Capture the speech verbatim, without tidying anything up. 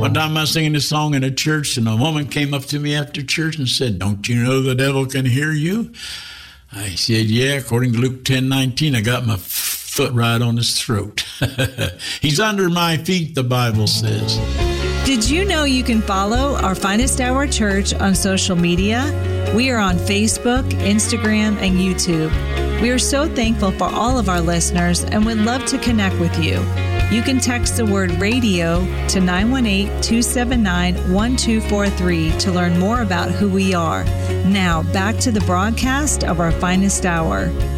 One time I was singing this song in a church, and a woman came up to me after church and said, "Don't you know the devil can hear you?" I said, "Yeah, according to Luke ten nineteen, I got my foot right on his throat." He's under my feet, the Bible says. Did you know you can follow our Finest Hour Church on social media? We are on Facebook, Instagram, and YouTube. We are so thankful for all of our listeners and would love to connect with you. You can text the word radio to nine one eight, two seven nine, one two four three to learn more about who we are. Now, back to the broadcast of our Finest Hour.